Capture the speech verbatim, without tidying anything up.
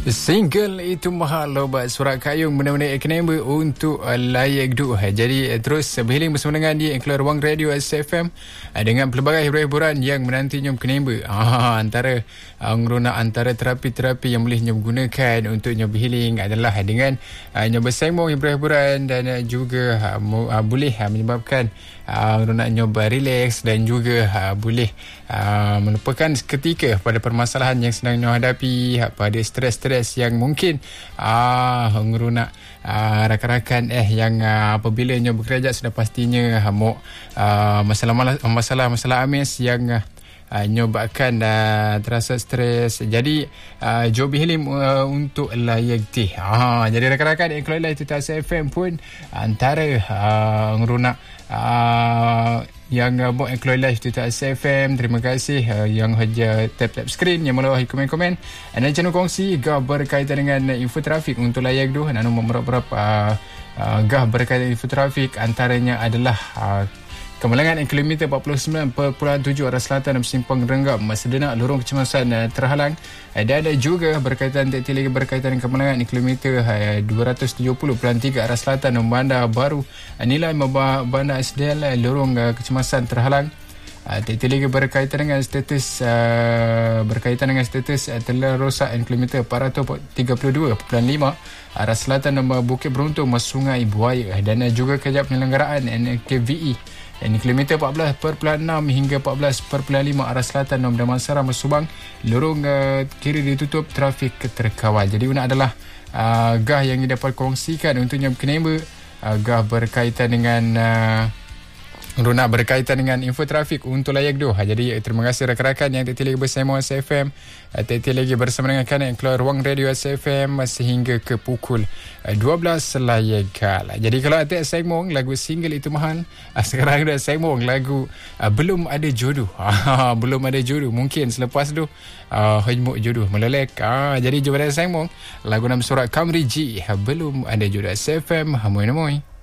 Single itu mahal lobat surat kayung benda-benda ekonomi untuk uh, layak du. Jadi uh, terus uh, berhiling bersama dengan dia Keluar Ruang Radio S F M uh, dengan pelbagai hiburan yang menanti nyom kenembek. Ah, antara uh, ngeruna antara terapi-terapi yang boleh nyom gunakan untuk nyom berhiling adalah dengan uh, nyom bersembang hiburan dan uh, juga uh, mu, uh, boleh uh, menyebabkan uh, ngeruna nyom relax dan juga uh, boleh uh, melupakan seketika pada permasalahan yang sedang nyom hadapi, uh, pada stres-stres yang mungkin ah ngerunak ah, rakan-rakan eh yang ah, apabila nyo bekerja sudah pastinya ah, mau ah, masalah masalah masalah amis yang ah, nyo bahkan ah, terasa stres. Jadi ah, jom berhilim uh, untuk layak tih. Ah, jadi rakan-rakan yang keluar itu S F M pun antara ah, ngerunak ah, yang uh, buat Keluar Live tu S F M. Terima kasih uh, yang haja tap-tap screen, yang melalui komen-komen dan channel kongsi gah berkaitan dengan uh, info trafik untuk layak du. Anu beberapa uh, uh, gah berkaitan info trafik antaranya adalah uh, kemalangan kilometer empat puluh sembilan perpuluhan tujuh arah selatan dan Simpang Renggam Sedenak lorong kecemasan uh, terhalang, uh, dan juga berkaitan lagi berkaitan dengan kemalangan kilometer uh, dua ratus tujuh puluh perpuluhan tiga arah selatan dan Bandar Baru uh, nilai Bandar S D L uh, lorong uh, kecemasan terhalang. Uh, lagi berkaitan dengan status uh, berkaitan dengan status uh, telah rosak kilometer empat ratus tiga puluh dua perpuluhan lima arah selatan dan Bukit Beruntung Sungai Buaya, dan uh, juga kejap penyelenggaraan N K V E ini kilometer empat belas perpuluhan enam hingga empat belas perpuluhan lima arah selatan dan Damansara Subang lorong uh, kiri ditutup, trafik terkawal. Jadi ini adalah uh, gah yang dapat kongsikan untuk yang kenapa uh, gah berkaitan dengan uh, Runa berkaitan dengan info trafik untuk layak du. Jadi terima kasih rakan-rakan yang tertili bersama S F M, tertili lagi bersama dengan kanan yang Keluar Ruang Radio S F M sehingga ke pukul dua belas layak kala. Jadi kalau ada segmong lagu single itu mahal, sekarang ada segmong lagu uh, belum ada jodoh. Belum ada jodoh, mungkin selepas tu uh, hajmuk jodoh melelek. Uh, jadi jumpa ada segmong lagu nama surat Kamri G, belum ada jodoh. S F M, hamoy-hamoy.